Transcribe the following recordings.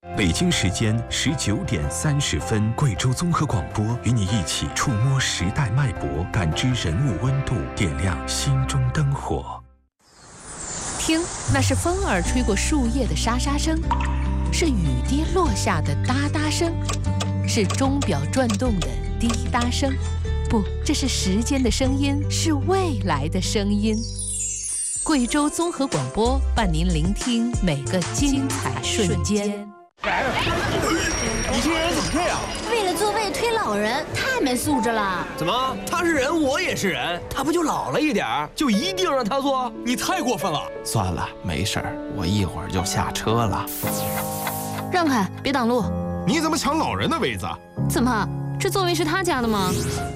北京时间19点30分，贵州综合广播与你一起触摸时代脉搏，感知人物温度，点亮心中灯火。 听，那是风儿吹过树叶的沙沙声，是雨滴落下的哒哒声，是钟表转动的滴答声。不，这是时间的声音，是未来的声音。贵州综合广播伴您聆听每个精彩瞬间。 你这人怎么这样？ 为了座位推老人，太没素质了。 怎么？他是人，我也是人，他不就老了一点儿，就一定让他坐？你太过分了！ 算了，没事儿，我一会儿就下车了。 让开，别挡路！ 你怎么抢老人的位子？ 怎么，这座位是他家的吗？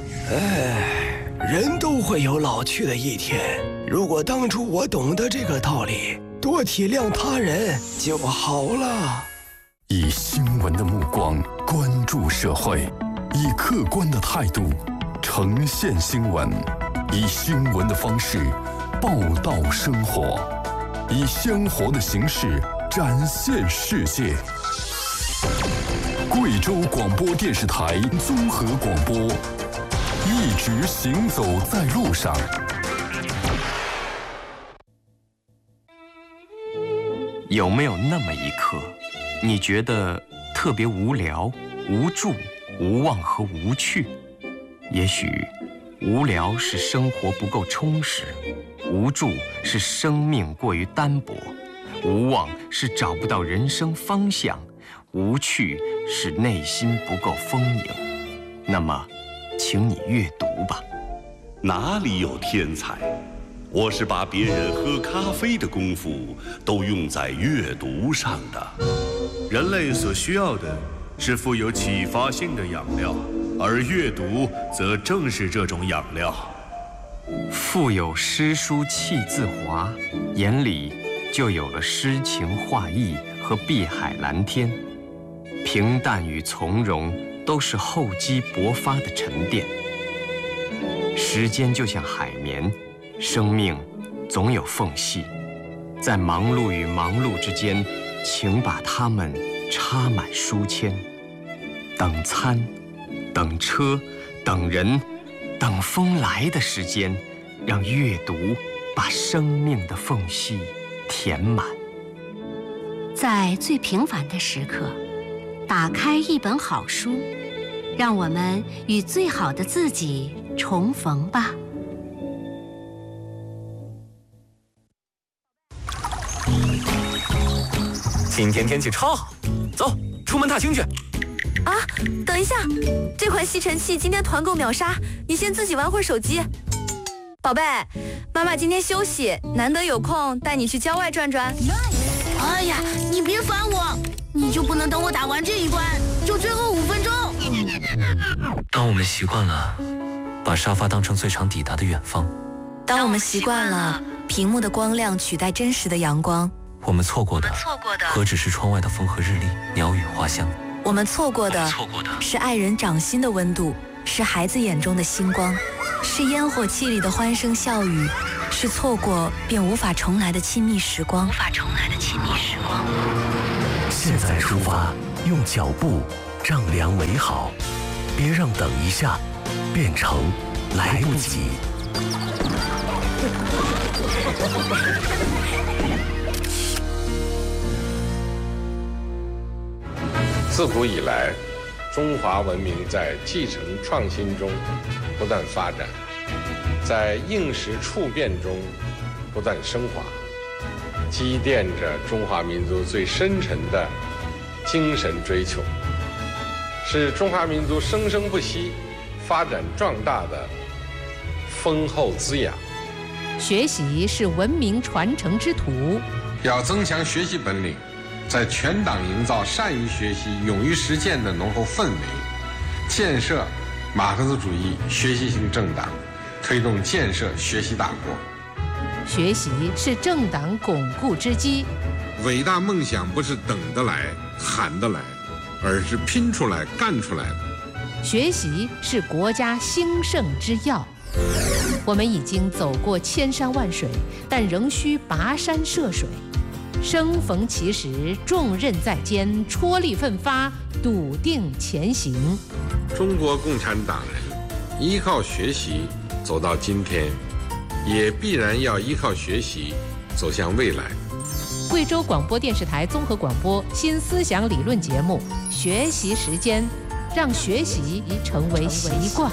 人都会有老去的一天。如果当初我懂得这个道理，多体谅他人就好了。 以新闻的目光关注社会，以客观的态度呈现新闻，以新闻的方式报道生活，以鲜活的形式展现世界。贵州广播电视台综合广播，一直行走在路上。 有没有那么一刻，你觉得特别无聊、无助、无望和无趣？也许无聊是生活不够充实，无助是生命过于单薄，无望是找不到人生方向，无趣是内心不够丰盈。那么，请你阅读吧。 哪里有天才？我是把别人喝咖啡的功夫都用在阅读上的。人类所需要的是富有启发性的养料，而阅读则正是这种养料。 腹有诗书气自华，眼里就有了诗情画意和碧海蓝天。平淡与从容都是厚积薄发的沉淀。时间就像海绵，生命总有缝隙，在忙碌与忙碌之间，请把它们插满书签。等餐，等车，等人，等风来的时间，让阅读把生命的缝隙填满。 在最平凡的时刻，打开一本好书，让我们与最好的自己重逢吧。 今天天气超好，走，出门踏青去。 啊，等一下，这款吸尘器今天团购秒杀，你先自己玩会儿手机。宝贝，妈妈今天休息，难得有空带你去郊外转转。 哎呀，你别烦我，你就不能等我打完这一关，就最后5分钟？ 当我们习惯了把沙发当成最长抵达的远方， 当我们习惯了屏幕的光亮取代真实的阳光， 我们错过的何止是窗外的风和日丽、鸟语花香？ 我们错过的是爱人掌心的温度，是孩子眼中的星光，是烟火气里的欢声笑语，是错过便无法重来的亲密时光。 现在出发，用脚步丈量美好，别让等一下变成来不及。 自古以来，中华文明在继承创新中不断发展，在应时处变中不断升华，积淀着中华民族最深沉的精神追求，是中华民族生生不息、发展壮大的丰厚滋养。 学习是文明传承之途， 要增强学习本领，在全党营造善于学习、勇于实践的浓厚氛围，建设马克思主义学习型政党，推动建设学习大国。 学习是政党巩固之基。 伟大梦想不是等得来、喊得来，而是拼出来、干出来的。 学习是国家兴盛之要。我们已经走过千山万水，但仍需跋山涉水。 生逢其时，重任在肩，踔厉奋发，笃定前行。 中国共产党人依靠学习走到今天，也必然要依靠学习走向未来。 贵州广播电视台综合广播新思想理论节目《学习时间》，让学习成为习惯。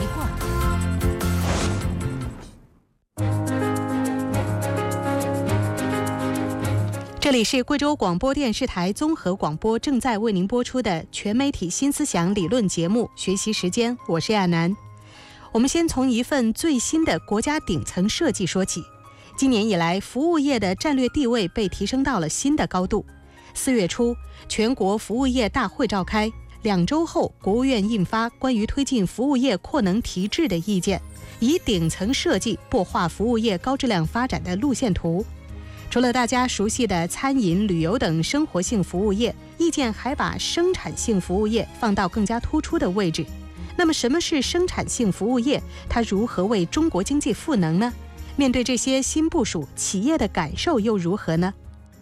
这里是贵州广播电视台综合广播正在为您播出的全媒体新思想理论节目《学习时间》，我是亚楠。我们先从一份最新的国家顶层设计说起。今年以来，服务业的战略地位被提升到了新的高度。4月初，全国服务业大会召开，2周后，国务院印发关于推进服务业扩能提质的意见，以顶层设计擘画服务业高质量发展的路线图。除了大家熟悉的餐饮、旅游等生活性服务业，意见还把生产性服务业放到更加突出的位置。那么什么是生产性服务业？它如何为中国经济赋能呢？面对这些新部署，企业的感受又如何呢？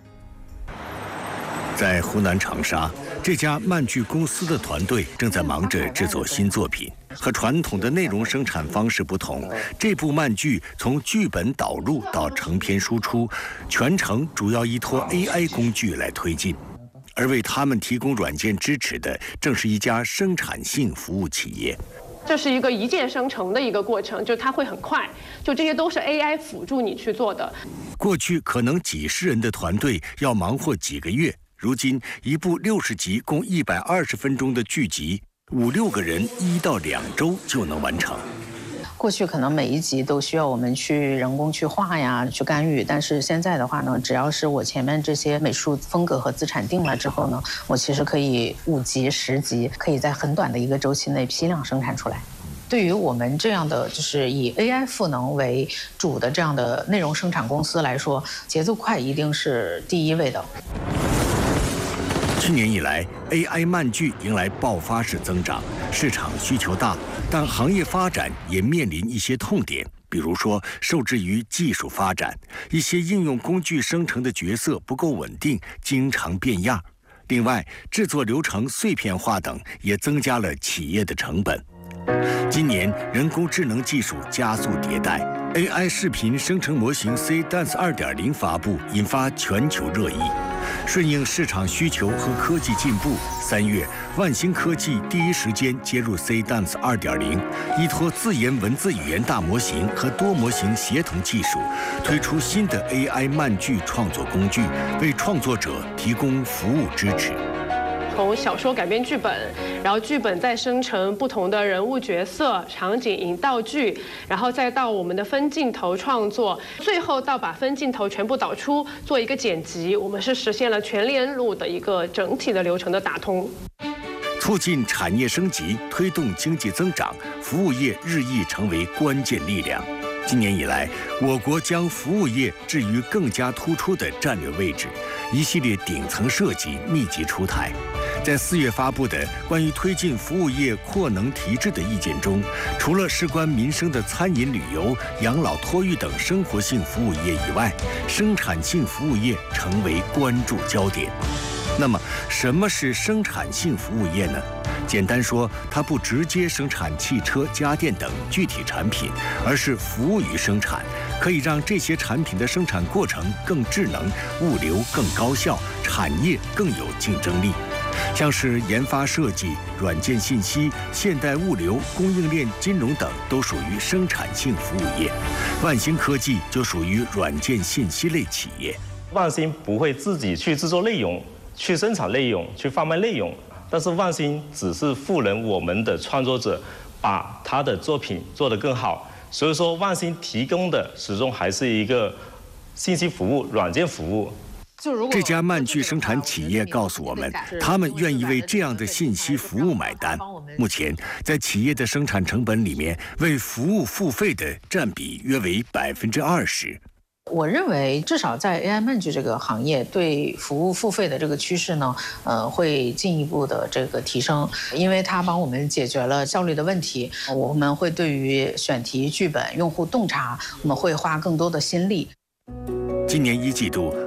在湖南长沙，这家漫剧公司的团队正在忙着制作新作品。和传统的内容生产方式不同，这部漫剧从剧本导入到成片输出，全程主要依托 AI 工具来推进。而为他们提供软件支持的，正是一家生产性服务企业。 这是一个一键生成的一个过程，就它会很快，就这些都是 AI 辅助你去做的。 过去可能几十人的团队要忙活几个月，如今一部60集共120分钟的剧集，5、6个人1到2周就能完成。 过去可能每一集都需要我们去人工去画呀，去干预，但是现在的话呢，只要是我前面这些美术风格和资产定了之后呢，我其实可以5集、10集，可以在很短的一个周期内批量生产出来。对于我们这样的就是以 AI 赋能为主的这样的内容生产公司来说，节奏快一定是第一位的。 去年以来 ，AI 漫剧迎来爆发式增长，市场需求大，但行业发展也面临一些痛点，比如说受制于技术发展，一些应用工具生成的角色不够稳定，经常变样。另外，制作流程碎片化等也增加了企业的成本。今年，人工智能技术加速迭代 ，AI 视频生成模型 C-Dance 2.0 发布，引发全球热议。顺应市场需求和科技进步，3月，万兴科技第一时间接入 C-Dance 2.0，依托自研文字语言大模型和多模型协同技术，推出新的 AI 漫剧创作工具，为创作者提供服务支持。 从小说改编剧本，然后剧本再生成不同的人物角色、场景、引道具，然后再到我们的分镜头创作，最后到把分镜头全部导出，做一个剪辑，我们是实现了全链路的一个整体的流程的打通。 促进产业升级，推动经济增长，服务业日益成为关键力量。今年以来，我国将服务业置于更加突出的战略位置，一系列顶层设计密集出台。在4月发布的关于推进服务业扩能提质的意见中，除了事关民生的餐饮、旅游、养老、托育等生活性服务业以外，生产性服务业成为关注焦点。那么，什么是生产性服务业呢？简单说，它不直接生产汽车、家电等具体产品，而是服务于生产，可以让这些产品的生产过程更智能，物流更高效，产业更有竞争力。像是研发设计、软件信息、现代物流、供应链金融等都属于生产性服务业。万兴科技就属于软件信息类企业。 万兴不会自己去制作内容、去生产内容、去贩卖内容，但是万兴只是赋能我们的创作者，把他的作品做得更好。所以说，万兴提供的始终还是一个信息服务、软件服务。 这家漫剧生产企业告诉我们，他们愿意为这样的信息服务买单。目前，在企业的生产成本里面，为服务付费的占比约为20%。 我认为，至少在 AI 漫剧这个行业，对服务付费的这个趋势呢，会进一步的这个提升，因为它帮我们解决了效率的问题。我们会对于选题、剧本、用户洞察，我们会花更多的心力。 今年1季度，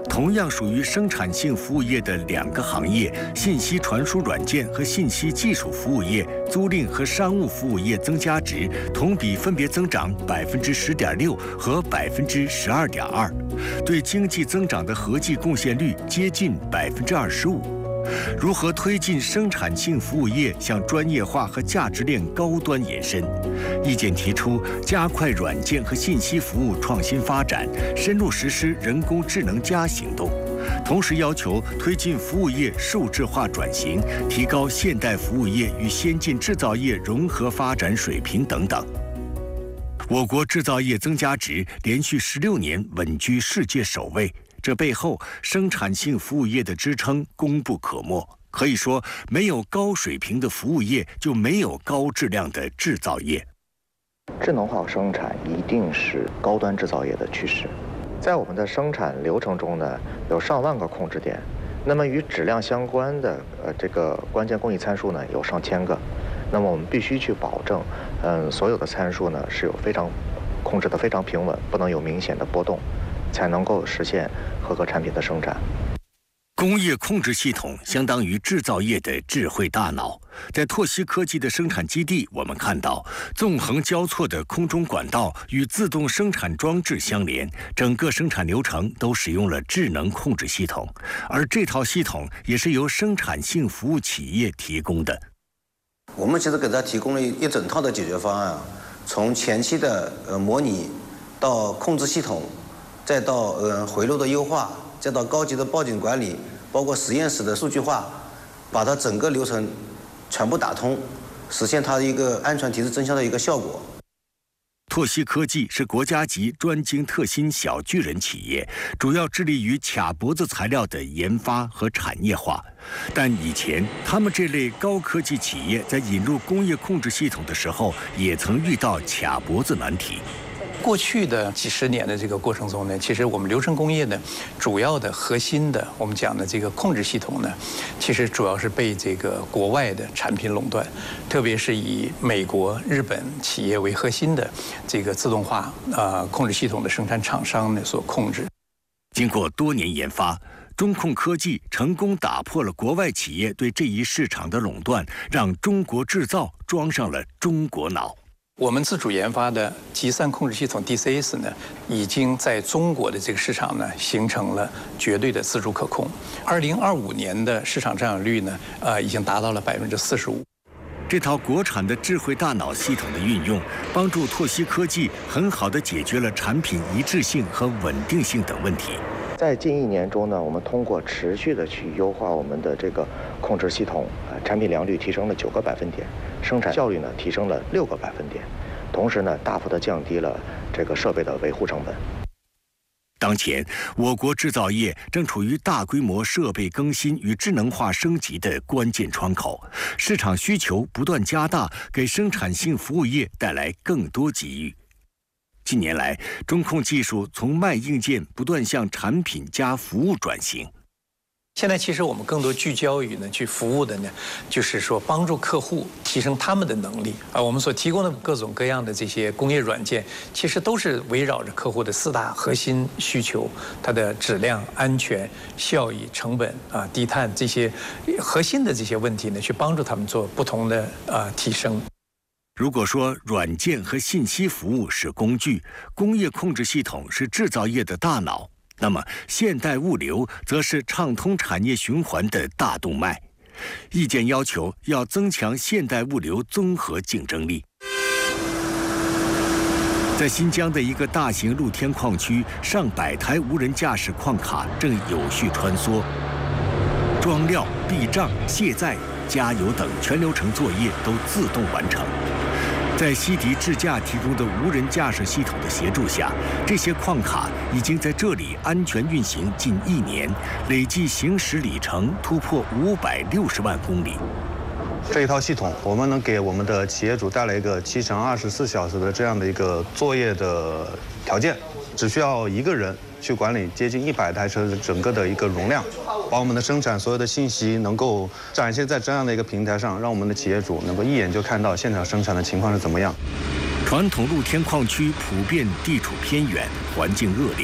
同样属于生产性服务业的两个行业——信息传输软件和信息技术服务业、租赁和商务服务业增加值同比分别增长10.6%和12.2%，对经济增长的合计贡献率接近25%。如何推进生产性服务业向专业化和价值链高端延伸？意见提出，加快软件和信息服务创新发展，深入实施人工智能+行动，同时要求推进服务业数字化转型，提高现代服务业与先进制造业融合发展水平等等。我国制造业增加值连续16年稳居世界首位。这背后，生产性服务业的支撑功不可没。可以说，没有高水平的服务业，就没有高质量的制造业。 智能化生产一定是高端制造业的趋势。在我们的生产流程中呢，有上万个控制点，那么与质量相关的这个关键工艺参数呢，有上千个。那么我们必须去保证，所有的参数呢是有控制得非常平稳，不能有明显的波动，才能够实现合格产品的生产。 工业控制系统相当于制造业的智慧大脑。在拓希科技的生产基地，我们看到纵横交错的空中管道与自动生产装置相连，整个生产流程都使用了智能控制系统，而这套系统也是由生产性服务企业提供的。 我们其实给它提供了一整套的解决方案，从前期的模拟到控制系统，再到回路的优化，再到高级的报警管理，包括实验室的数据化，把它整个流程全部打通，实现它的一个安全提质增效的一个效果。 拓希科技是国家级专精特新小巨人企业，主要致力于卡脖子材料的研发和产业化。但以前他们这类高科技企业在引入工业控制系统的时候，也曾遇到卡脖子难题。 过去的几十年的这个过程中呢，其实我们流程工业呢，主要的核心的我们讲的这个控制系统呢，其实主要是被这个国外的产品垄断，特别是以美国、日本企业为核心的这个自动化控制系统的生产厂商呢所控制。 经过多年研发，中控科技成功打破了国外企业对这一市场的垄断，让中国制造装上了中国脑。 我们自主研发的集散控制系统 DCS 呢，已经在中国的这个市场呢，形成了绝对的自主可控。2025年的市场占有率呢，已经达到了45%。 这套国产的智慧大脑系统的运用，帮助拓希科技很好地解决了产品一致性和稳定性等问题。 在近1年中呢，我们通过持续的去优化我们的这个控制系统，产品良率提升了9个百分点，生产效率呢提升了6个百分点，同时呢大幅的降低了这个设备的维护成本。 当前，我国制造业正处于大规模设备更新与智能化升级的关键窗口，市场需求不断加大，给生产性服务业带来更多机遇。近年来，中控技术从卖硬件不断向产品加服务转型。 现在其实我们更多聚焦于呢，去服务的呢，就是说帮助客户提升他们的能力。我们所提供的各种各样的这些工业软件，其实都是围绕着客户的4大核心需求：它的质量、安全、效益、成本低碳这些核心的这些问题呢，去帮助他们做不同的提升。 如果说软件和信息服务是工具，工业控制系统是制造业的大脑，那么现代物流则是畅通产业循环的大动脉。意见要求要增强现代物流综合竞争力。在新疆的一个大型露天矿区，上百台无人驾驶矿卡正有序穿梭，装料、避障、卸载、加油等全流程作业都自动完成。在西迪智驾提供的无人驾驶系统的协助下，这些矿卡已经在这里安全运行近1年，累计行驶里程突破560万公里。 这一套系统，我们能给我们的企业主带来一个7乘24小时的这样的一个作业的条件，只需要1个人去管理接近100台车的整个的一个容量，把我们的生产所有的信息能够展现在这样的一个平台上，让我们的企业主能够一眼就看到现场生产的情况是怎么样。 传统露天矿区普遍地处偏远，环境恶劣，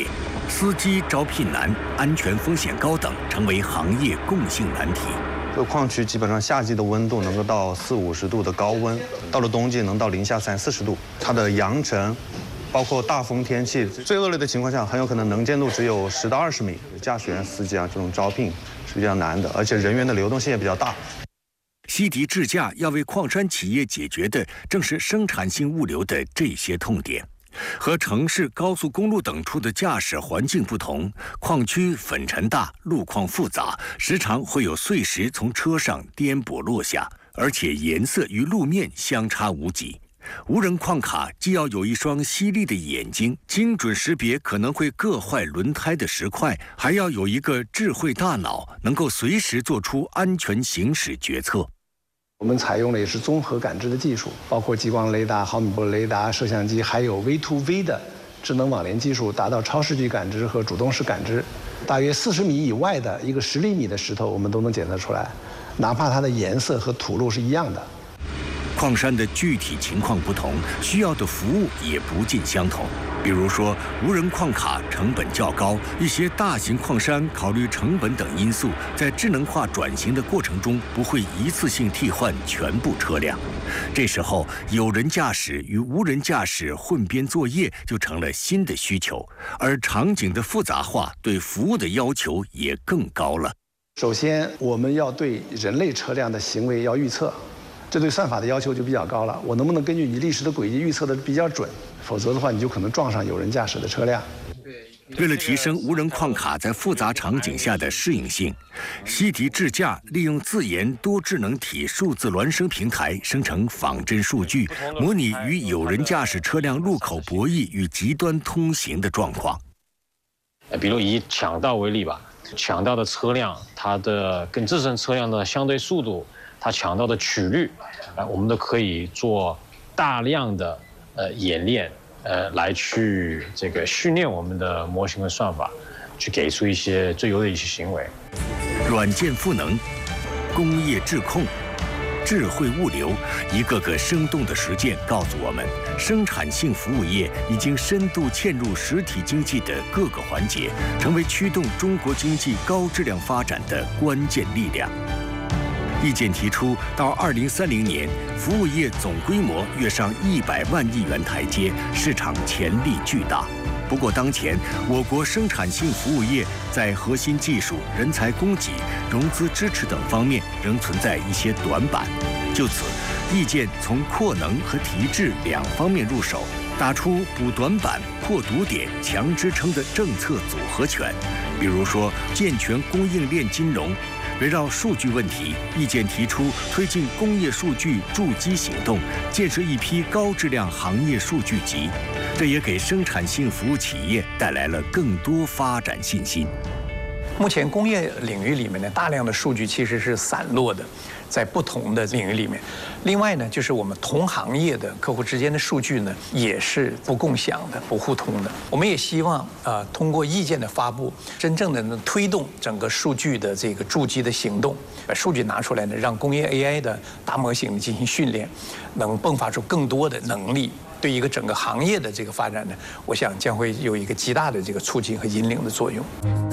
司机招聘难、安全风险高等，成为行业共性难题。 这个矿区基本上夏季的温度能够到40-50度的高温，到了冬季能到零下30-40度。它的扬尘，包括大风天气，最恶劣的情况下，很有可能能见度只有10到20米。驾驶员、司机这种招聘是比较难的，而且人员的流动性也比较大。 西迪智驾要为矿山企业解决的，正是生产性物流的这些痛点。和城市、高速公路等处的驾驶环境不同，矿区粉尘大，路况复杂，时常会有碎石从车上颠簸落下，而且颜色与路面相差无几。无人矿卡既要有一双犀利的眼睛，精准识别可能会硌坏轮胎的石块，还要有一个智慧大脑，能够随时做出安全行驶决策。 我们采用的也是综合感知的技术，包括激光雷达、毫米波雷达、摄像机，还有 V2V 的智能网联技术，达到超视距感知和主动式感知。大约40米以外的一个10厘米的石头，我们都能检测出来，哪怕它的颜色和土路是一样的。 矿山的具体情况不同，需要的服务也不尽相同。比如说，无人矿卡成本较高，一些大型矿山考虑成本等因素，在智能化转型的过程中，不会一次性替换全部车辆。这时候，有人驾驶与无人驾驶混编作业就成了新的需求，而场景的复杂化对服务的要求也更高了。 首先，我们要对人类车辆的行为要预测。这对算法的要求就比较高了，我能不能根据你历史的轨迹预测的比较准？否则的话，你就可能撞上有人驾驶的车辆。 为了提升无人矿卡在复杂场景下的适应性，西迪智驾利用自研多智能体数字孪生平台生成仿真数据，模拟与有人驾驶车辆路口博弈与极端通行的状况。 比如以抢道为例吧，抢道的车辆，它的跟自身车辆的相对速度，它抢道的曲率，我们都可以做大量的演练，来去这个训练我们的模型和算法，去给出一些最优的一些行为。 软件赋能、工业智控、智慧物流，一个个生动的实践告诉我们，生产性服务业已经深度嵌入实体经济的各个环节，成为驱动中国经济高质量发展的关键力量。意见提出，到2030年，服务业总规模跃上100万亿元台阶，市场潜力巨大。不过，当前我国生产性服务业在核心技术、人才供给、融资支持等方面仍存在一些短板。就此，意见从扩能和提质两方面入手，打出补短板、破堵点、强支撑的政策组合拳。比如说，健全供应链金融。围绕数据问题，意见提出推进工业数据筑基行动，建设一批高质量行业数据集，这也给生产性服务企业带来了更多发展信心。 目前工业领域里面呢，大量的数据其实是散落的，在不同的领域里面。另外呢，就是我们同行业的客户之间的数据呢，也是不共享的、不互通的。我们也希望通过意见的发布，真正的能推动整个数据的这个筑基的行动，把数据拿出来呢，让工业 AI 的大模型进行训练，能迸发出更多的能力。对一个整个行业的这个发展呢，我想将会有一个极大的这个促进和引领的作用。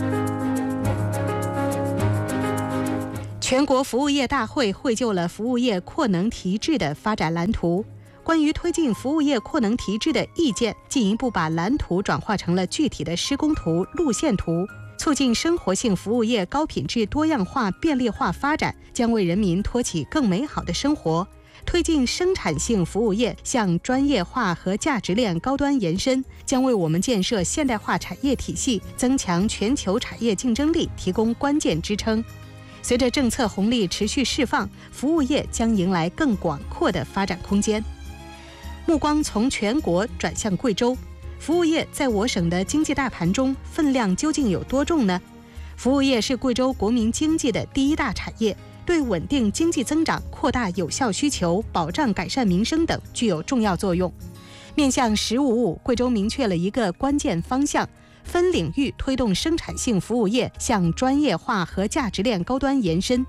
全国服务业大会绘就了服务业扩能提质的发展蓝图。关于推进服务业扩能提质的意见，进一步把蓝图转化成了具体的施工图、路线图。促进生活性服务业高品质、多样化、便利化发展，将为人民托起更美好的生活。推进生产性服务业向专业化和价值链高端延伸，将为我们建设现代化产业体系、增强全球产业竞争力提供关键支撑。随着政策红利持续释放，服务业将迎来更广阔的发展空间。目光从全国转向贵州，服务业在我省的经济大盘中分量究竟有多重呢？服务业是贵州国民经济的第一大产业，对稳定经济增长、扩大有效需求、保障改善民生等具有重要作用。面向“1055”，贵州明确了一个关键方向，分领域推动生产性服务业向专业化和价值链高端延伸。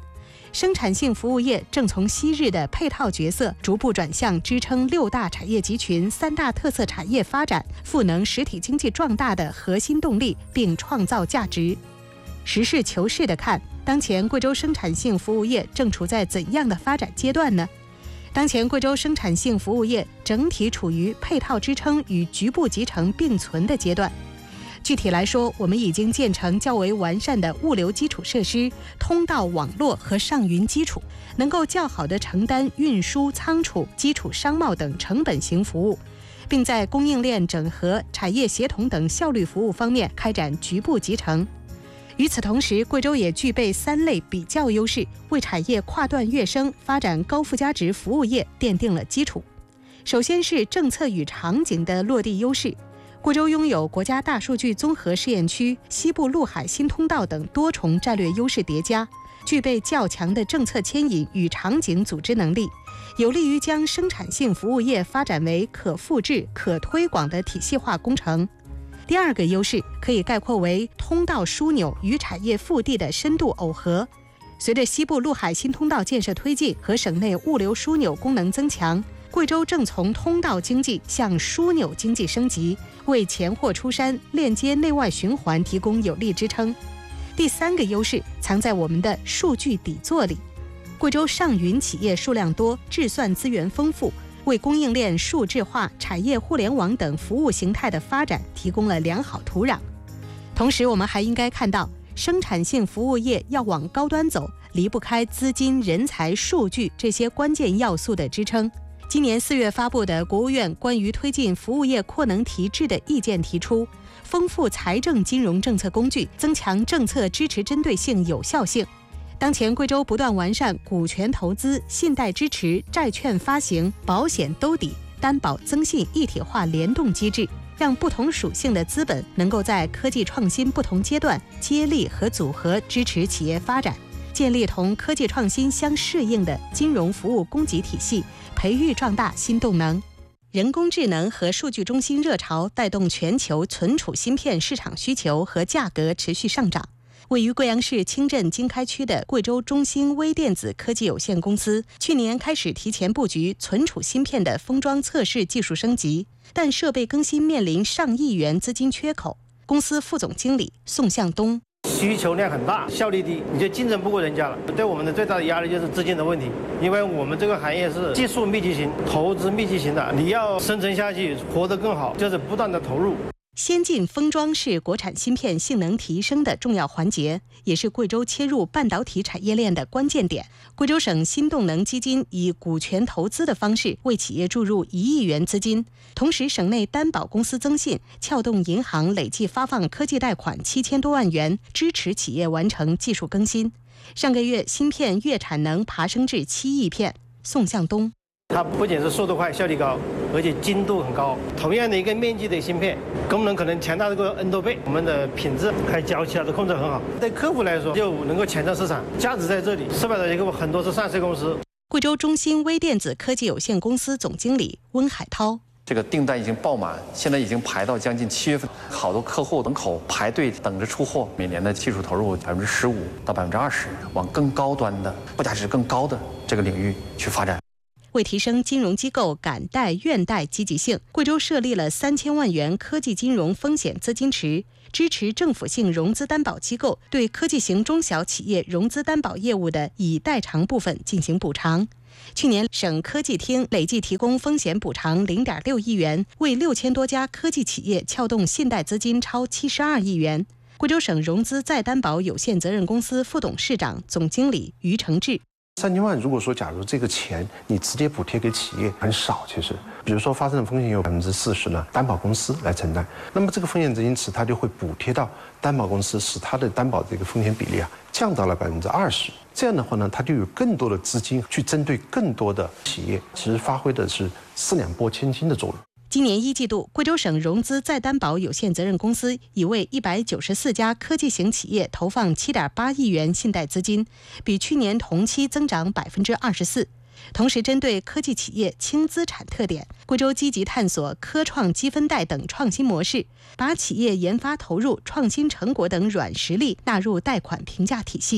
生产性服务业正从昔日的配套角色逐步转向支撑6大产业集群、3大特色产业发展、赋能实体经济壮大的核心动力，并创造价值。实事求是地看，当前贵州生产性服务业正处在怎样的发展阶段呢？当前贵州生产性服务业整体处于配套支撑与局部集成并存的阶段。具体来说，我们已经建成较为完善的物流基础设施、通道网络和上云基础，能够较好地承担运输、仓储、基础商贸等成本型服务，并在供应链整合、产业协同等效率服务方面开展局部集成。与此同时，贵州也具备3类比较优势，为产业跨段跃升、发展高附加值服务业奠定了基础。首先是政策与场景的落地优势。贵州拥有国家大数据综合试验区、西部陆海新通道等多重战略优势叠加，具备较强的政策牵引与场景组织能力，有利于将生产性服务业发展为可复制、可推广的体系化工程。第二个优势可以概括为通道枢纽与产业腹地的深度耦合。随着西部陆海新通道建设推进和省内物流枢纽功能增强，贵州正从通道经济向枢纽经济升级，为钱货出山、链接内外循环提供有力支撑。第三个优势藏在我们的数据底座里。贵州上云企业数量多，制算资源丰富，为供应链数字化、产业互联网等服务形态的发展提供了良好土壤。同时，我们还应该看到，生产性服务业要往高端走，离不开资金、人才、数据这些关键要素的支撑。今年4月发布的国务院关于推进服务业扩能提质的意见提出，丰富财政金融政策工具，增强政策支持针对性、有效性。当前贵州不断完善股权投资、信贷支持、债券发行、保险兜底、担保增信一体化联动机制，让不同属性的资本能够在科技创新不同阶段接力和组合支持企业发展，建立同科技创新相适应的金融服务供给体系，培育壮大新动能。人工智能和数据中心热潮带动全球存储芯片市场需求和价格持续上涨。位于贵阳市清镇经开区的贵州中兴微电子科技有限公司，去年开始提前布局存储芯片的封装测试技术升级，但设备更新面临上亿元资金缺口。公司副总经理宋向东： 需求量很大，效率低，你就竞争不过人家了。对我们的最大的压力就是资金的问题，因为我们这个行业是技术密集型、投资密集型的，你要生存下去、活得更好，就是不断的投入。 先进封装是国产芯片性能提升的重要环节，也是贵州切入半导体产业链的关键点。贵州省新动能基金以股权投资的方式为企业注入1亿元资金，同时省内担保公司增信、撬动银行累计发放科技贷款7000多万元，支持企业完成技术更新。上个月芯片月产能爬升至7亿片。宋向东： 它不仅是速度快、效率高，而且精度很高。同样的一个面积的芯片，功能可能强大个 N 多倍。我们的品质还有交期都控制很好，对客户来说就能够抢占市场，价值在这里。400多个很多是上市公司。 贵州中兴微电子科技有限公司总经理温海涛： 这个订单已经爆满，现在已经排到将近7月份，好多客户门口排队等着出货。每年的技术投入15%到20%，往更高端的、附加值更高的这个领域去发展。 为提升金融机构敢贷愿贷积极性，贵州设立了3000万元科技金融风险资金池，支持政府性融资担保机构对科技型中小企业融资担保业务的已代偿部分进行补偿。去年，省科技厅累计提供风险补偿0.6亿元，为6000多家科技企业撬动信贷资金超72亿元。贵州省融资再担保有限责任公司副董事长、总经理于承志 ：3000万，如果说假如这个钱你直接补贴给企业很少，其实，比如说发生的风险有40%呢，担保公司来承担，那么这个风险资金池它就会补贴到担保公司，使它的担保这个风险比例降到了20%。这样的话呢，它就有更多的资金去针对更多的企业，其实发挥的是4两拨千斤的作用。 今年1季度，贵州省融资再担保有限责任公司已为194家科技型企业投放7.8亿元信贷资金，比去年同期增长24%。同时，针对科技企业轻资产特点，贵州积极探索科创积分贷等创新模式，把企业研发投入、创新成果等软实力纳入贷款评价体系。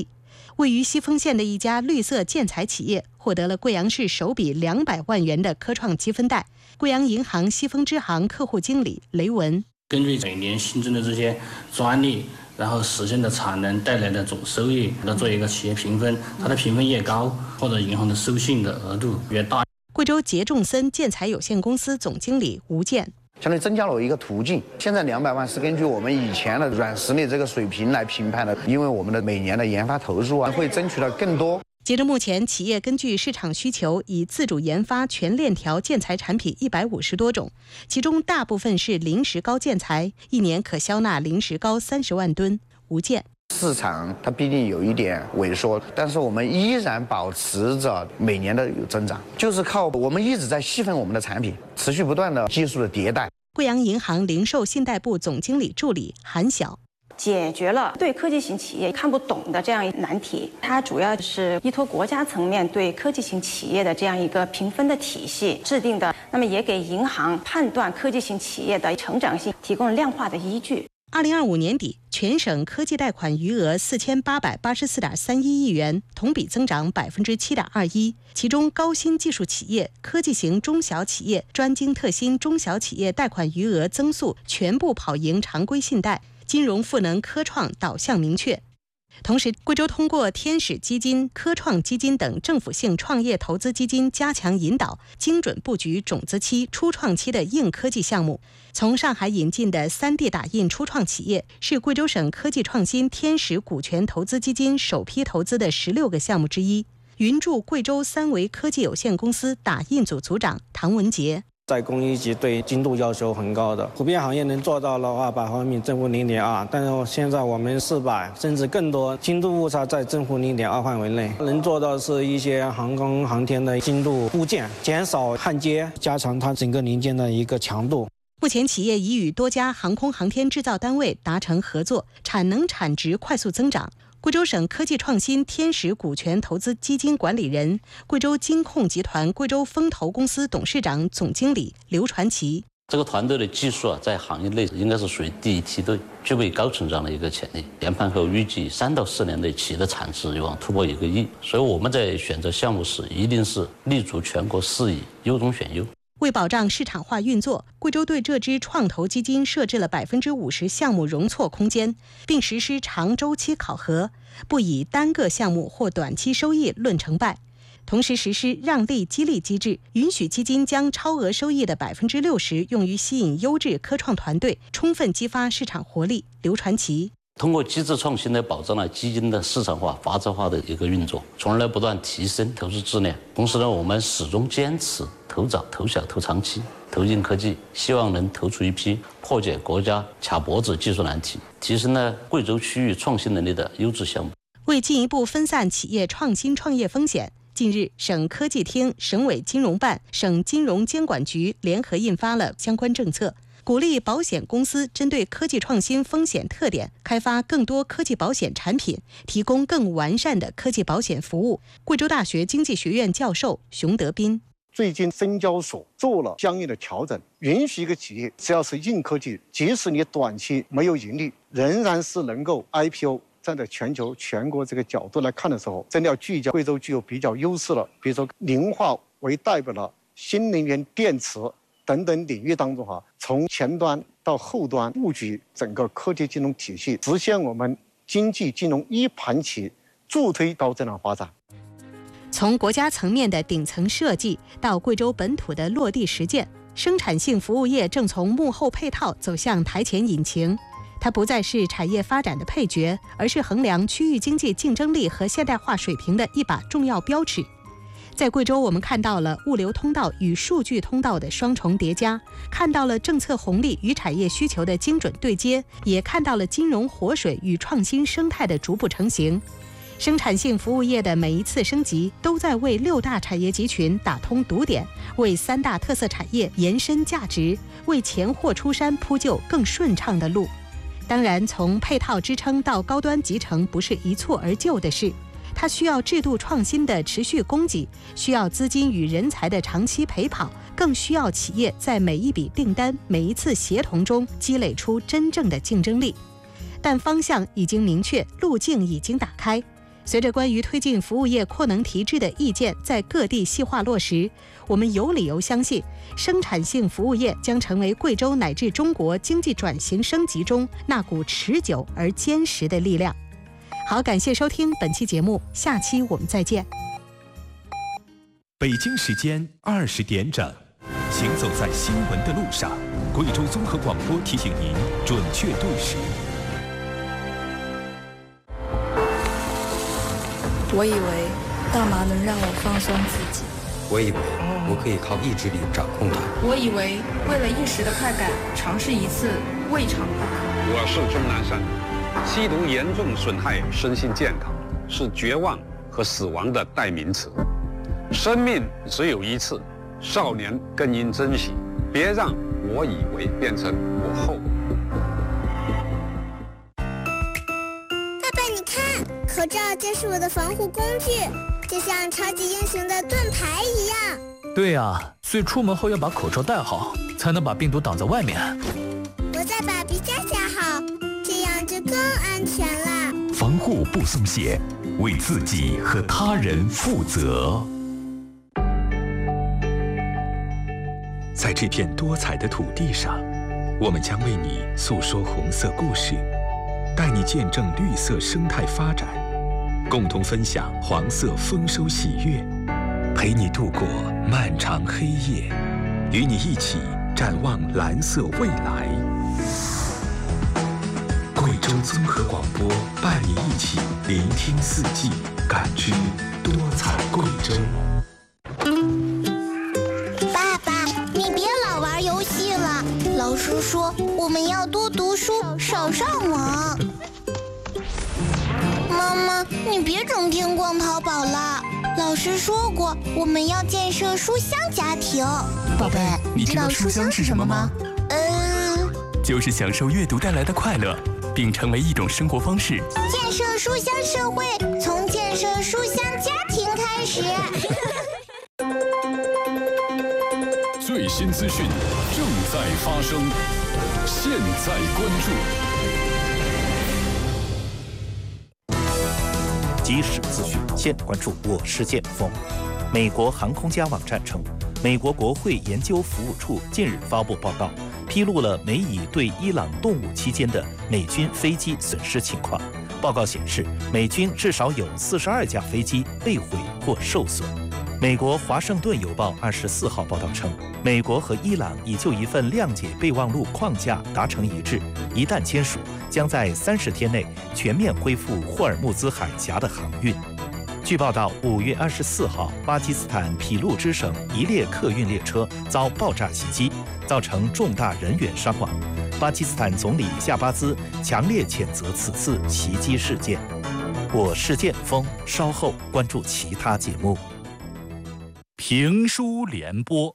位于西丰县的一家绿色建材企业获得了贵阳市首笔200万元的科创积分贷。贵阳银行西丰支行客户经理雷文： 根据每年新增的这些专利，然后实现的产能带来的总收益，来做一个企业评分，它的评分越高，或者银行的授信的额度越大。 贵州杰仲森建材有限公司总经理吴健： 相当于增加了一个途径。现在200万是根据我们以前的软实力这个水平来评判的，因为我们的每年的研发投入会争取到更多。 截至目前，企业根据市场需求，以自主研发全链条建材产品150多种，其中大部分是零石膏建材，一年可销纳零石膏30万吨。吴健： 市场它毕竟有一点萎缩，但是我们依然保持着每年的有增长，就是靠我们一直在细分我们的产品，持续不断的技术的迭代。 贵阳银行零售信贷部总经理助理韩晓： 解决了对科技型企业看不懂的这样一难题，它主要是依托国家层面对科技型企业的这样一个评分的体系制定的，那么也给银行判断科技型企业的成长性提供了量化的依据。 2025年底，全省科技贷款余额4884.31亿元，同比增长7.21%。其中，高新技术企业、科技型中小企业、专精特新中小企业贷款余额增速全部跑赢常规信贷，金融赋能科创导向明确。同时，贵州通过天使基金、科创基金等政府性创业投资基金加强引导，精准布局种子期、初创期的硬科技项目。从上海引进的3D 打印初创企业，是贵州省科技创新天使股权投资基金首批投资的16个项目之一。云筑贵州3维科技有限公司打印组组长唐文杰： 在工艺级对精度要求很高的，普遍行业能做到的话，200毫米正负0.2，但是现在我们400甚至更多，精度误差在正负0.2范围内。能做到是一些航空航天的精度部件，减少焊接，加强它整个零件的一个强度。 目前，企业已与多家航空航天制造单位达成合作，产能产值快速增长。贵州省科技创新天使股权投资基金管理人、贵州金控集团贵州风投公司董事长、总经理刘传奇： 这个团队的技术在行业内应该是属于第一梯队，具备高成长的一个潜力。研判后预计3到4年内企业的产值有望突破1个亿，所以我们在选择项目时一定是立足全国4亿，优中选优。 为保障市场化运作，贵州对这支创投基金设置了50%项目容错空间，并实施长周期考核，不以单个项目或短期收益论成败。同时实施让利激励机制，允许基金将超额收益的60%用于吸引优质科创团队，充分激发市场活力。刘传奇： 通过机制创新来保障了基金的市场化、法治化的一个运作，从而来不断提升投资质量。同时呢，我们始终坚持投早、投小、投长期、投硬科技，希望能投出一批破解国家卡脖子技术难题，提升了贵州区域创新能力的优质项目。 为进一步分散企业创新创业风险，近日，省科技厅、省委金融办、省金融监管局联合印发了相关政策，鼓励保险公司针对科技创新风险特点，开发更多科技保险产品，提供更完善的科技保险服务。贵州大学经济学院教授熊德斌： 最近深交所做了相应的调整，允许一个企业只要是硬科技，即使你短期没有盈利，仍然是能够 IPO。站在全国这个角度来看的时候，真的要聚焦贵州具有比较优势了，比如说磷化为代表的新能源电池等等领域当中从前端到后端布局整个科技金融体系，实现我们经济金融一盘棋，助推高质量发展。 从国家层面的顶层设计到贵州本土的落地实践，生产性服务业正从幕后配套走向台前引擎。它不再是产业发展的配角，而是衡量区域经济竞争力和现代化水平的一把重要标尺。在贵州，我们看到了物流通道与数据通道的双重叠加，看到了政策红利与产业需求的精准对接，也看到了金融活水与创新生态的逐步成型。生产性服务业的每一次升级，都在为6大产业集群打通堵点，为3大特色产业延伸价值，为钱货出山铺就更顺畅的路。当然，从配套支撑到高端集成不是一蹴而就的事，它需要制度创新的持续供给，需要资金与人才的长期陪跑，更需要企业在每一笔订单、每一次协同中积累出真正的竞争力。但方向已经明确，路径已经打开。 随着关于推进服务业扩能提质的意见在各地细化落实，我们有理由相信，生产性服务业将成为贵州乃至中国经济转型升级中那股持久而坚实的力量。好，感谢收听本期节目，下期我们再见。 北京时间20点整，行走在新闻的路上，贵州综合广播提醒您准确对时。 我以为大麻能让我放松自己， 我以为我可以靠意志力掌控它， 我以为为了一时的快感，尝试一次未尝不可。 我是钟南山，吸毒严重损害身心健康，是绝望和死亡的代名词。生命只有一次，少年更应珍惜，别让我以为变成我后。 口罩就是我的防护工具，就像超级英雄的盾牌一样。 对啊，所以出门后要把口罩戴好，才能把病毒挡在外面。 我再把鼻夹夹好，这样就更安全了。 防护不松懈，为自己和他人负责。在这片多彩的土地上，我们将为你诉说红色故事，带你见证绿色生态发展，共同分享黄色丰收喜悦，陪你度过漫长黑夜，与你一起展望蓝色未来。贵州综合广播伴你一起聆听四季，感知多彩贵州。 爸爸，你别老玩游戏了，老师说我们要多读书，少上网。妈妈，你别整天逛淘宝了。老师说过，我们要建设书香家庭。 宝贝，你知道书香是什么吗？就是享受阅读带来的快乐，并成为一种生活方式。 建设书香社会，从建设书香家庭开始。 最新资讯正在发生，现在关注。 即时资讯，现关注我是剑锋。美国航空家网站称，美国国会研究服务处近日发布报告，披露了美以对伊朗动武期间的美军飞机损失情况。报告显示，美军至少有42架飞机被毁或受损。美国《华盛顿邮报》24号报道称，美国和伊朗已就一份谅解备忘录框架达成一致，一旦签署，将在30天内全面恢复霍尔木兹海峡的航运。据报道，5月24号，巴基斯坦匹路支省一列客运列车遭爆炸袭击，造成重大人员伤亡。巴基斯坦总理夏巴兹强烈谴责此次袭击事件。我是剑锋，稍后关注其他节目。 评书联播。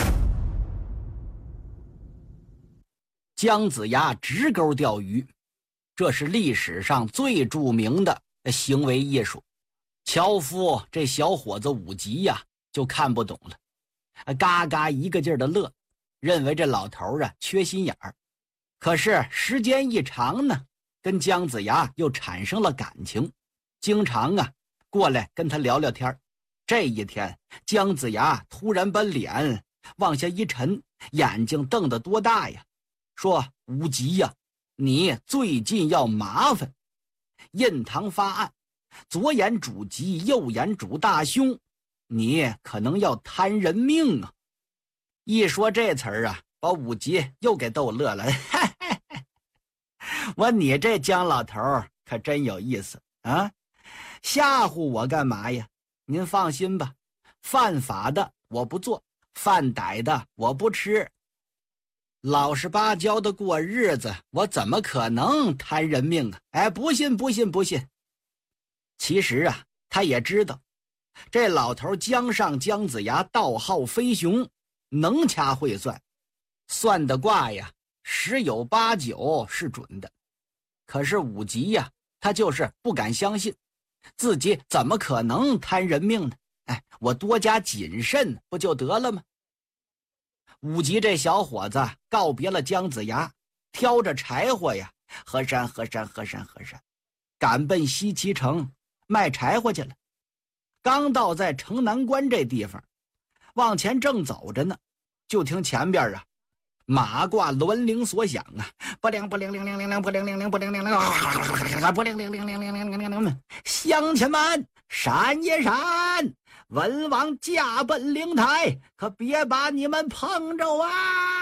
姜子牙直钩钓鱼，这是历史上最著名的行为艺术。樵夫这小伙子武吉呀，就看不懂了，嘎嘎一个劲儿的乐，认为这老头啊缺心眼儿。可是时间一长呢，跟姜子牙又产生了感情，经常啊过来跟他聊聊天。这一天，姜子牙突然把脸往下一沉，眼睛瞪得多大呀，说：武吉呀，你最近要麻烦。印堂发暗，左眼主吉，右眼主大凶，你可能要摊人命啊。一说这词儿啊，把武吉又给逗乐了。我你这姜老头可真有意思啊，吓唬我干嘛呀？您放心吧，犯法的我不做，犯歹的我不吃，老实巴交的过日子，我怎么可能贪人命啊？哎，不信不信不信。其实啊，他也知道这老头姜尚姜子牙道号飞熊，能掐会算，算的卦呀10有8、9是准的。可是武吉呀，他就是不敢相信自己怎么可能贪人命呢？哎，我多加谨慎不就得了吗？武吉这小伙子告别了姜子牙，挑着柴火呀，河山，赶奔西岐城， 卖柴火去了。刚到在城南关这地方，往前正走着呢，就听前边啊马挂銮铃所响啊，不灵不灵灵灵灵灵不灵灵灵不灵灵灵不灵灵灵灵灵灵灵灵，乡亲们闪一闪，文王驾奔灵台，可别把你们碰着啊！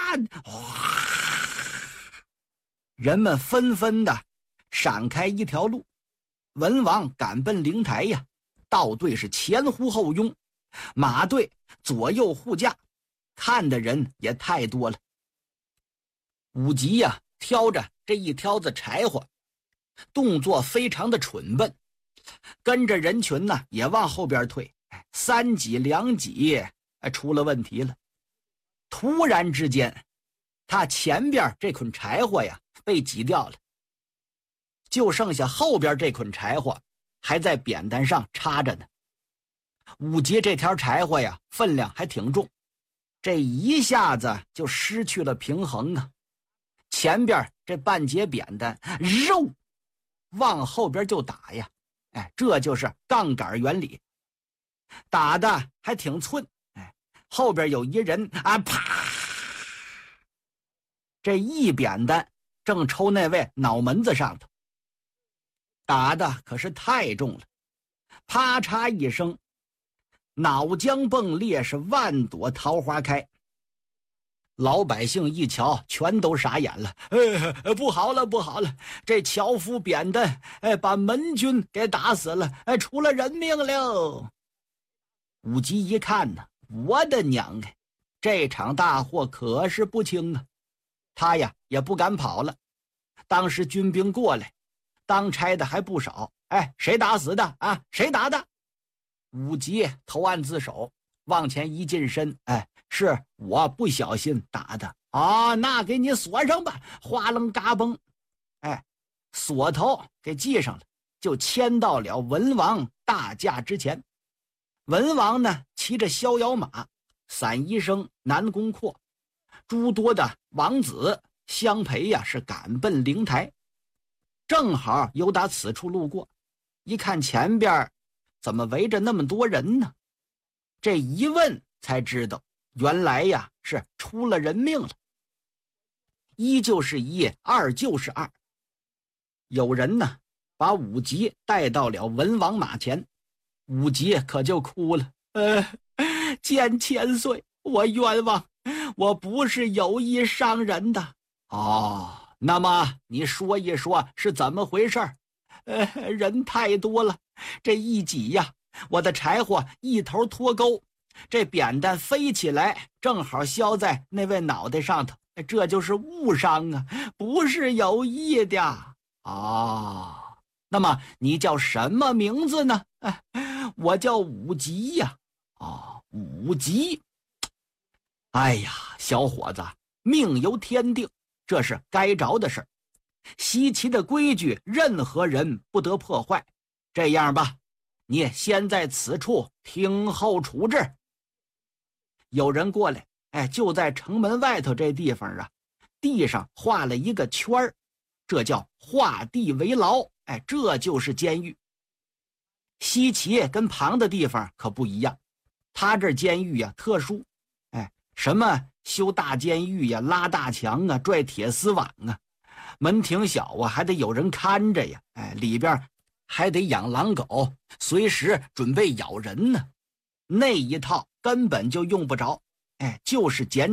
人们纷纷的闪开一条路，文王赶奔灵台呀，道队是前呼后拥，马队左右护驾，看的人也太多了。武吉呀，挑着这一挑子柴火，动作非常的蠢笨，跟着人群呢也往后边退，3挤2挤，出了问题了。突然之间，他前边这捆柴火呀被挤掉了，就剩下后边这捆柴火还在扁担上插着呢。武吉这条柴火呀分量还挺重，这一下子就失去了平衡啊。前边这半截扁担肉往后边就打呀，这就是杠杆原理，打的还挺寸，后边有一人啊，啪，这一扁担正抽那位脑门子上头，打的可是太重了，啪嚓一声，脑浆迸裂，是万朵桃花开。老百姓一瞧，全都傻眼了。不好了，不好了！这樵夫扁担，把门军给打死了，出了人命了。武吉一看呢，我的娘哎，这场大祸可是不轻啊！他呀也不敢跑了。当时军兵过来，当差的还不少。谁打死的啊？谁打的？武吉投案自首，往前一近身，是我不小心打的啊，那给你锁上吧，哗楞嘎嘣，锁头给系上了，就牵到了文王大驾之前。文王呢，骑着逍遥马，伞医生南宫阔，诸多的王子相陪呀，是赶奔灵台。正好由打此处路过，一看前边怎么围着那么多人呢？这一问才知道，原来呀是出了人命了。一就是一，二就是二。有人呢把武吉带到了文王马前，武吉可就哭了。见千岁，我冤枉，我不是有意伤人的。哦，那么你说一说是怎么回事？人太多了，这一挤呀，我的柴火一头脱钩，这扁担飞起来，正好削在那位脑袋上头，这就是误伤啊，不是有意的。哦，那么你叫什么名字呢？我叫武吉呀。武吉。哎呀，小伙子，命由天定，这是该着的事儿。西岐的规矩，任何人不得破坏。这样吧，你先在此处听候处置。有人过来，就在城门外头这地方啊，地上画了一个圈儿，这叫画地为牢。这就是监狱。西岐跟旁的地方可不一样，他这监狱呀特殊，什么修大监狱呀、拉大墙啊、拽铁丝网啊，门挺小啊，还得有人看着呀，里边还得养狼狗，随时准备咬人呢。那一套根本就用不着，就是简